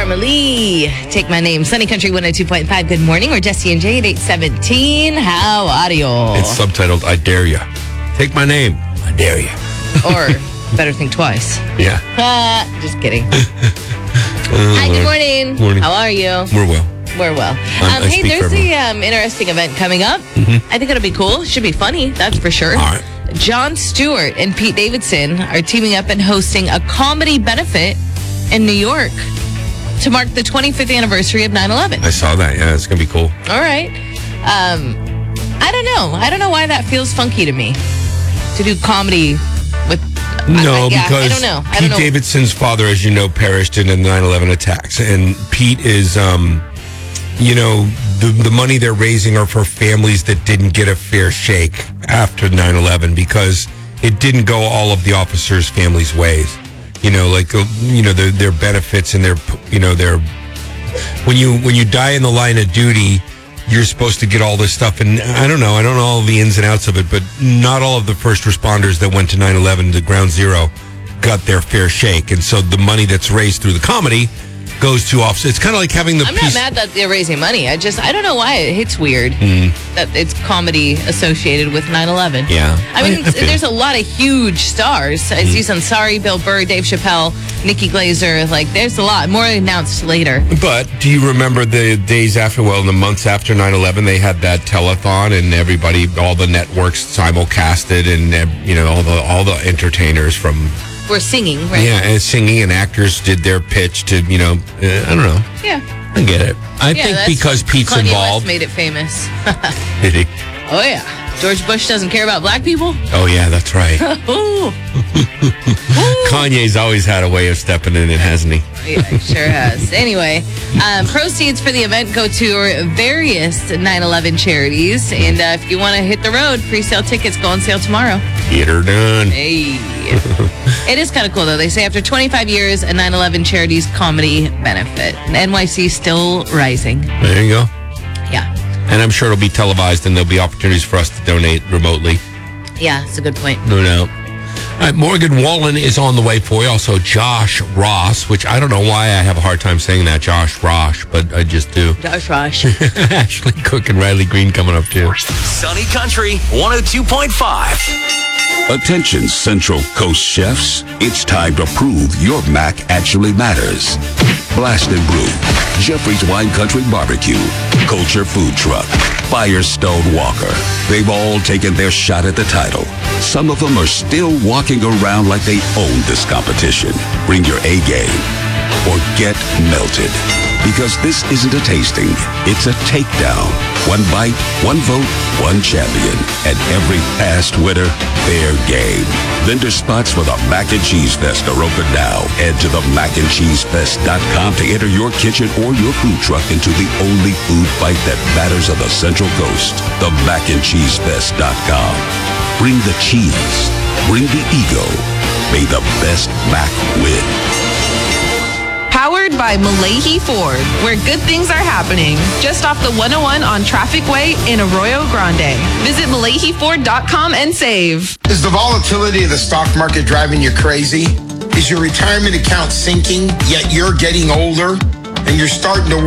Carmelie. Take my name. Sunny Country 102.5. Good morning. We're Jesse and Jay at 8:17. How are you? It's subtitled, I Dare Ya. Take my name. I dare ya. Or better think twice. Yeah. Just kidding. Hi, good morning. Morning. How are you? We're well. We're well. I Hey, speak there's for the interesting event coming up. I think it'll be cool. Should be funny, that's for sure. All right. Jon Stewart and Pete Davidson are teaming up and hosting a comedy benefit in New York to mark the 25th anniversary of 9/11. I saw that. Yeah, it's going to be cool. All right. I don't know. I don't know why that feels funky to me, to do comedy with... No, because because I don't know. Pete Davidson's father, as you know, perished in the 9/11 attacks. And Pete is, the money they're raising are for families that didn't get a fair shake after 9/11 because it didn't go all of the officers' families' ways. Their benefits and their when you die in the line of duty, you're supposed to get all this stuff. And I don't know all the ins and outs of it, but not all of the first responders that went to 9/11 to Ground Zero got their fair shake. And so the money that's raised through the comedy goes to officers. It's kind of like having I'm not mad that they're raising money. I don't know why it hits weird that it's comedy associated with 9/11. Yeah. I mean, there's a lot of huge stars. Aziz Ansari, Bill Burr, Dave Chappelle, Nikki Glaser. Like, there's a lot. More announced later. But do you remember the days after, the months after 9/11, they had that telethon and everybody, all the networks simulcasted and, all the entertainers from... We're singing, right? Yeah, and singing, and actors did their pitch to, I don't know. Yeah. I get it. I think because Pete's Kanye involved. West made it famous. Did he? Oh, yeah. George Bush doesn't care about black people? Oh, yeah, that's right. Ooh. Kanye's always had a way of stepping in it, hasn't he? Yeah, he sure has. Anyway, proceeds for the event go to various 9/11 charities. And if you want to hit the road, pre-sale tickets go on sale tomorrow. Get her done. Hey. It is kind of cool, though. They say after 25 years, a 9/11 charities comedy benefit. And NYC still rising. There you go. Yeah. And I'm sure it'll be televised and there'll be opportunities for us to donate remotely. Yeah, it's a good point. No doubt. All right, Morgan Wallen is on the way for you. Also, Josh Ross, which I don't know why I have a hard time saying that, Josh Ross, but I just do. Josh Ross. Ashley Cook and Riley Green coming up, too. Sunny Country 102.5. Attention Central Coast chefs, it's time to prove your mac actually matters. Blast and Brew, Jeffrey's Wine Country Barbecue, Culture Food Truck, Firestone Walker. They've all taken their shot at the title. Some of them are still walking around like they own this competition. Bring your A game or get melted. Because this isn't a tasting, it's a takedown. One bite, one vote, one champion. And every past winner, fair game. Vendor spots for the Mac and Cheese Fest are open now. Head to the macandcheesefest.com to enter your kitchen or your food truck into the only food fight that matters on the Central Coast. The macandcheesefest.com. Bring the cheese. Bring the ego. May the best Mac win. Powered by Malahi Ford, where good things are happening. Just off the 101 on Traffic Way in Arroyo Grande. Visit MalahiFord.com and save. Is the volatility of the stock market driving you crazy? Is your retirement account sinking, yet you're getting older and you're starting to